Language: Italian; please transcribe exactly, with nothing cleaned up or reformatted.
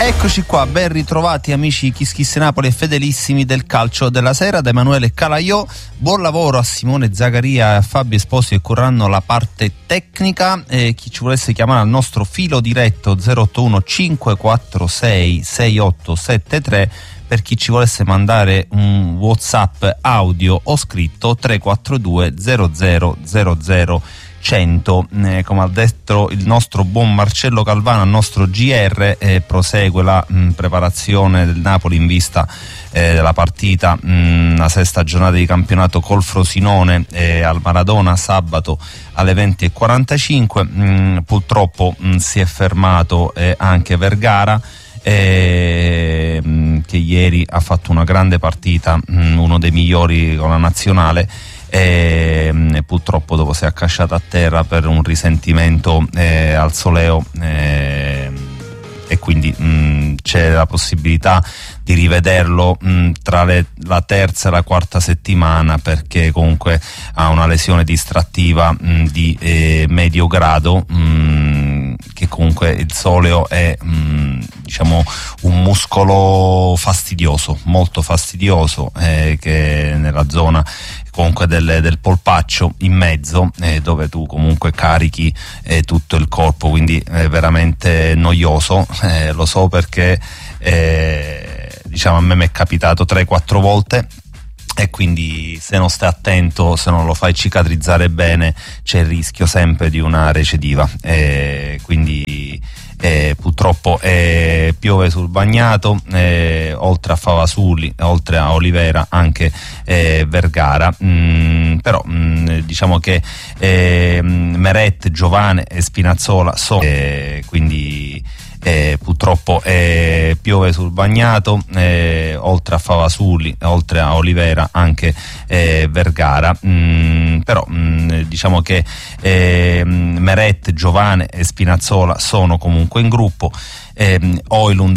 Eccoci qua, ben ritrovati amici Kiss Kiss Napoli e fedelissimi del calcio della sera, da Emanuele Calaiò. Buon lavoro a Simone Zagaria e a Fabio Esposito che curranno la parte tecnica. E chi ci volesse chiamare al nostro filo diretto zero otto uno cinque quattro sei sei otto sette tre, per chi ci volesse mandare un WhatsApp audio o scritto tre quattro due zero zero zero zero cento. Eh, come ha detto il nostro buon Marcello Calvano al nostro G R, eh, prosegue la mh, preparazione del Napoli in vista eh, della partita, mh, la sesta giornata di campionato col Frosinone eh, al Maradona sabato alle venti e quarantacinque. Mh, purtroppo mh, si è fermato eh, anche Vergara, eh, mh, che ieri ha fatto una grande partita, mh, uno dei migliori con la nazionale. E, e purtroppo dopo si è accasciato a terra per un risentimento eh, al soleo, eh, e quindi mh, c'è la possibilità di rivederlo mh, tra le, la terza e la quarta settimana, perché comunque ha una lesione distrattiva mh, di eh, medio grado, mh, che comunque il soleo è mh, diciamo un muscolo fastidioso, molto fastidioso, eh, che nella zona comunque del, del polpaccio in mezzo, eh, dove tu comunque carichi eh, tutto il corpo, quindi è veramente noioso. Eh, lo so perché eh, diciamo a me mi è capitato tre quattro volte, e quindi se non stai attento, se non lo fai cicatrizzare bene, c'è il rischio sempre di una recidiva. Eh, quindi Eh, purtroppo eh, piove sul bagnato, eh, oltre a Favasuli, oltre a Olivera anche eh, Vergara, mm, però mm, diciamo che eh, Meret, Giovane e Spinazzola sono, eh, quindi eh, purtroppo eh, piove sul bagnato, eh, oltre a Favasuli, oltre a Olivera anche eh, Vergara, mm, però mm, diciamo che eh, Meret, Giovane e Spinazzola sono comunque in gruppo. eh, Oilund